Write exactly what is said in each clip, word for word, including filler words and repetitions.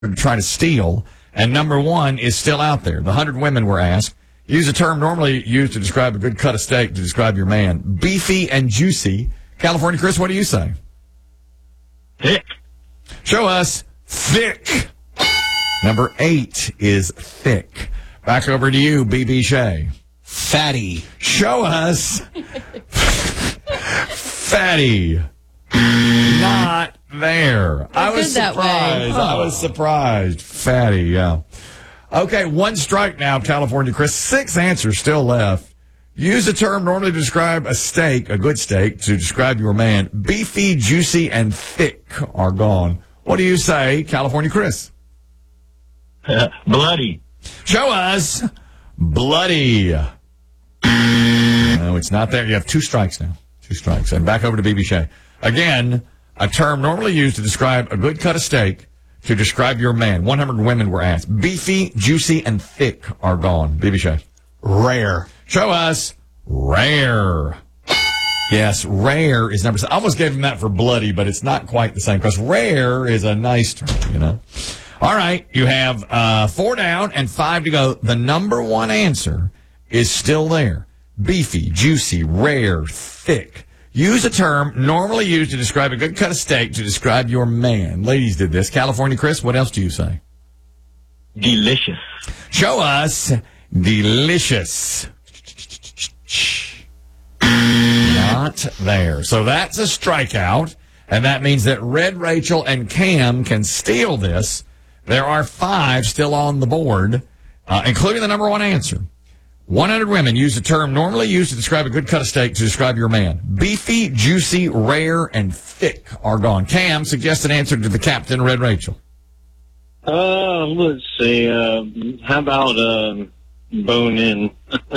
try to steal, and number one is still out there. The hundred women were asked. Use a term normally used to describe a good cut of steak to describe your man. Beefy and juicy. California Chris, what do you say? Thick. Show us thick. Number eight is thick. Back over to you, B B Shea. Fatty. Show us fatty. Not there. I was that way. surprised. I was surprised. Fatty, yeah. Okay, one strike now, California Chris. Six answers still left. Use a term normally to describe a steak, a good steak, to describe your man. Beefy, juicy, and thick are gone. What do you say, California Chris? Uh, bloody. Show us bloody. No, it's not there. You have two strikes now. Two strikes. And back over to B B Shea. Again, a term normally used to describe a good cut of steak, to describe your man. one hundred women were asked. Beefy, juicy, and thick are gone. B B Shea. Rare. Show us rare. Yes, rare is number seven. I almost gave him that for bloody, but it's not quite the same because rare is a nice term, you know. All right, you have uh, four down and five to go. The number one answer is still there. Beefy, juicy, rare, thick. Use a term normally used to describe a good cut of steak to describe your man. Ladies did this. California Chris, what else do you say? Delicious. Show us delicious. Not there. So that's a strikeout, and that means that Red Rachel and Cam can steal this. There are five still on the board, uh, including the number one answer. one hundred women use the term normally used to describe a good cut of steak to describe your man. Beefy, juicy, rare, and thick are gone. Cam, suggest an answer to the captain, Red Rachel. Uh, let's see. Uh, how about uh, bone in?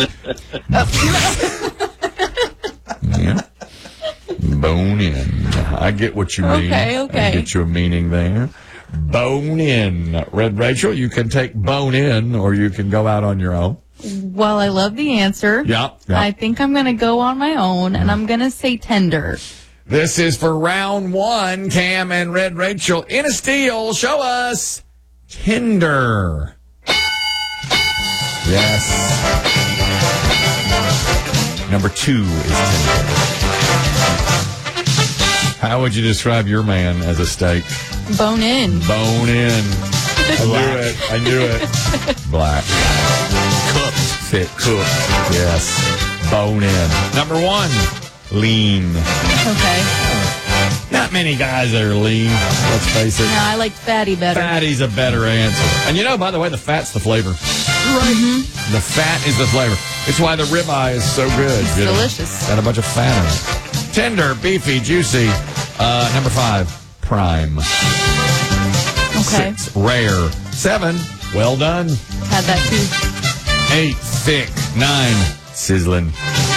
Yeah. Bone in. I get what you mean. Okay, okay. I get your meaning there. Bone in. Red Rachel, you can take bone in, or you can go out on your own. Well, I love the answer. Yeah. yeah. I think I'm going to go on my own, and I'm going to say tender. This is for round one. Cam and Red Rachel in a steal. Show us tender. Yes. Number two is tender. How would you describe your man as a steak? Bone in. Bone in. I knew it. I knew it. Black. Cooked. Thick. Cooked. Yes. Bone in. Number one, lean. Okay. Not many guys that are lean, let's face it. No, I like fatty better. Fatty's a better answer. And you know, by the way, the fat's the flavor. Mm-hmm. The fat is the flavor. It's why the ribeye is so good. It's you know? delicious. Got a bunch of fat in it. Tender, beefy, juicy. Uh, number five, prime. Okay. Six, rare. Seven, well done. Had that too. Eight, thick. Nine, sizzling.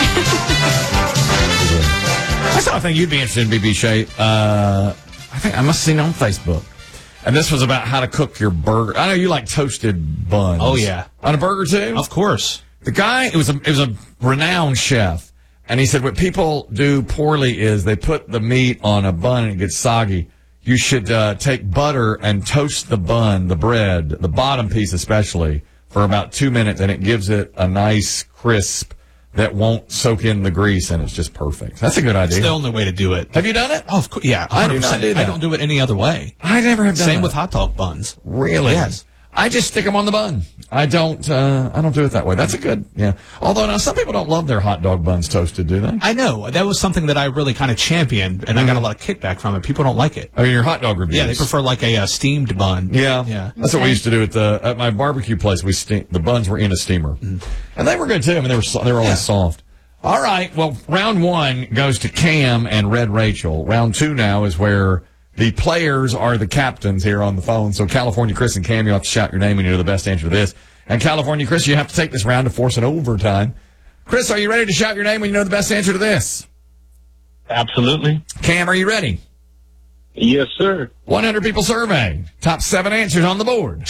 Sizzling. I saw a thing you'd be interested in, B B Shea. Uh, I think I must have seen it on Facebook. And this was about how to cook your burger. I know you like toasted buns. Oh, yeah. On a burger, too? Of course. The guy, it was a, it was a renowned chef. And he said what people do poorly is they put the meat on a bun and it gets soggy. You should uh, take butter and toast the bun, the bread, the bottom piece especially, for about two minutes, and it gives it a nice crisp that won't soak in the grease, and it's just perfect. That's a good idea. It's the only way to do it. Have you done it? Oh, of course. Yeah, I do one hundred percent. not do that. I don't do it any other way. I never have done Same that. with hot dog buns. Really? Yes. I just stick them on the bun. I don't. Uh, I don't do it that way. That's a good. Yeah. Although now some people don't love their hot dog buns toasted, do they? I know. That was something that I really kind of championed, and Mm-hmm. I got a lot of kickback from it. People don't like it. Oh, your hot dog reviews. Yeah, they prefer like a uh, steamed bun. Yeah, Yeah. That's what we used to do at the at my barbecue place. We steam, the buns were in a steamer, mm. and they were good too. I mean, they were so, they were always yeah. soft. All right. Well, round one goes to Cam and Red Rachel. Round two now is where the players are the captains here on the phone. So California Chris and Cam, you have to shout your name when you know the best answer to this. And California Chris, you have to take this round to force an overtime. Chris, are you ready to shout your name when you know the best answer to this? Absolutely. Cam, are you ready? Yes, sir. one hundred people surveyed. Top seven answers on the board.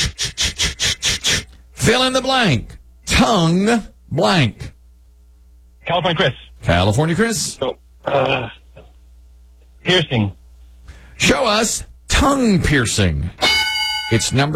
Fill in the blank. Tongue blank. California Chris. California Chris. Oh, uh, piercing. Show us tongue piercing. It's number